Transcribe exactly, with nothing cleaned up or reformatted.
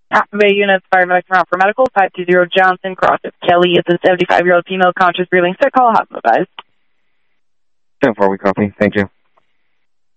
Activate units, fire medic from out for medical, five two zero Johnson, cross of Kelly. It's a seventy-five-year-old female conscious breathing sick call, hospitalized. ten four, we copy. Thank you.